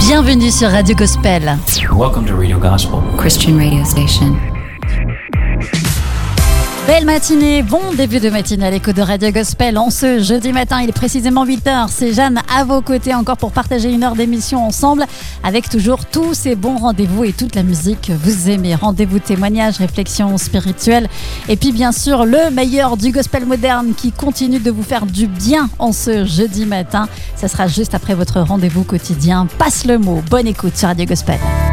Bienvenue sur Radio Gospel. Welcome to Radio Gospel, Christian radio station. Belle matinée, bon début de matinée à l'écho de Radio Gospel. En ce jeudi matin, il est précisément 8h. C'est Jeanne à vos côtés encore pour partager une heure d'émission ensemble avec toujours tous ces bons rendez-vous et toute la musique que vous aimez. Rendez-vous témoignages, réflexions spirituelles et puis bien sûr le meilleur du gospel moderne qui continue de vous faire du bien en ce jeudi matin. Ça sera juste après votre rendez-vous quotidien. Passe le mot. Bonne écoute sur Radio Gospel.